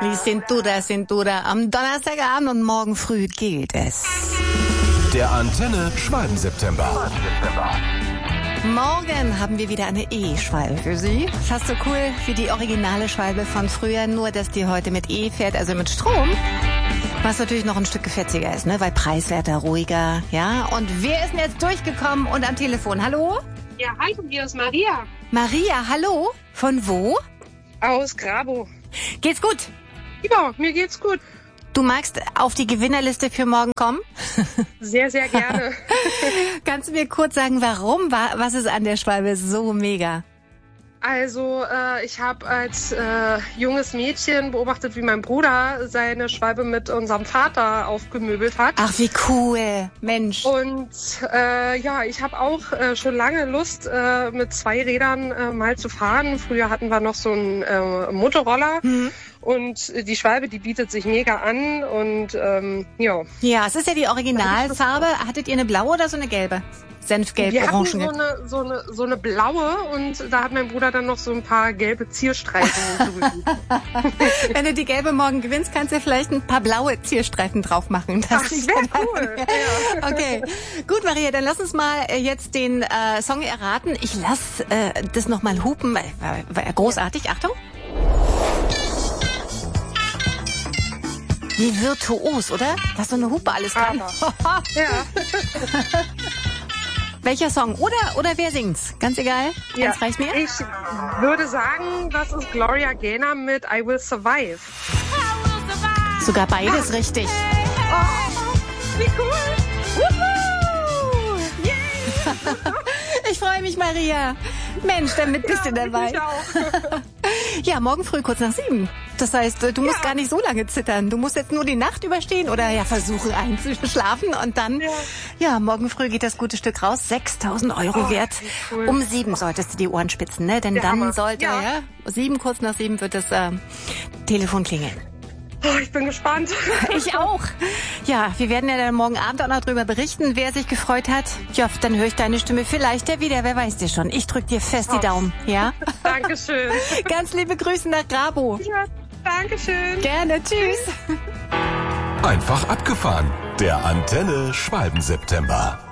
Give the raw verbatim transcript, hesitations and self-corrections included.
Die Cintura, Cintura am Donnerstagabend und morgen früh gilt es. Der Antenne Schwalben-September. Morgen haben wir wieder eine E-Schwalbe für Sie. Fast so cool wie die originale Schwalbe von früher, nur dass die heute mit E fährt, also mit Strom. Was natürlich noch ein Stück gefetziger ist, ne? Weil preiswerter, ruhiger, ja. Und wer ist denn jetzt durchgekommen und am Telefon? Hallo? Ja, hallo, hier ist Maria. Maria, hallo? Von wo? Aus Grabo. Geht's gut? Ja, mir geht's gut. Du magst auf die Gewinnerliste für morgen kommen? Sehr, sehr gerne. Kannst du mir kurz sagen, warum? Was ist an der Schwalbe so mega? Also äh, ich habe als äh, junges Mädchen beobachtet, wie mein Bruder seine Schwalbe mit unserem Vater aufgemöbelt hat. Ach, wie cool, Mensch. Und äh, ja, ich habe auch äh, schon lange Lust, äh, mit zwei Rädern äh, mal zu fahren. Früher hatten wir noch so einen äh, Motorroller. Mhm. Und die Schwalbe, die bietet sich mega an und ähm, ja. Ja, es ist ja die Originalfarbe. Hattet ihr eine blaue oder so eine gelbe? Senfgelb, Wir hatten orange. so eine, so, eine, so eine blaue und da hat mein Bruder dann noch so ein paar gelbe Zierstreifen hinzugefügt. Wenn du die gelbe morgen gewinnst, kannst du vielleicht ein paar blaue Zierstreifen drauf machen. Das Ach, das wäre cool. Ja. Okay, gut Maria, dann lass uns mal jetzt den äh, Song erraten. Ich lass äh, das nochmal hupen. War, war großartig, Achtung. Wie virtuos, oder? Was so eine Hupe alles kann. Ja. Welcher Song? Oder, oder wer singt's? Ganz egal. Ja. Eins reicht mir. Ich würde sagen, das ist Gloria Gaynor mit I Will Survive. Sogar beides ah. richtig. Oh, wie cool. Wuhu. Yeah. Ich freue mich, Maria. Mensch, damit bist ja, du dabei. Ich auch. Ja, morgen früh kurz nach sieben. Das heißt, du musst ja. gar nicht so lange zittern. Du musst jetzt nur die Nacht überstehen oder ja versuchen einzuschlafen und dann, ja, ja morgen früh geht das gute Stück raus. sechstausend Euro oh, wert. Cool. Um sieben solltest du die Ohren spitzen, ne? Denn Der dann Hammer. sollte, ja. ja, sieben, kurz nach sieben wird das äh, Telefon klingeln. Oh, ich bin gespannt. Ich auch. Ja, wir werden ja dann morgen Abend auch noch drüber berichten, wer sich gefreut hat. Ja, dann höre ich deine Stimme vielleicht ja wieder, wer weiß dir schon. Ich drück dir fest die Daumen, ja? Dankeschön. Ganz liebe Grüße nach Grabo. Ja, Dankeschön. Gerne, tschüss. Einfach abgefahren. Der Antenne Schwalben-September.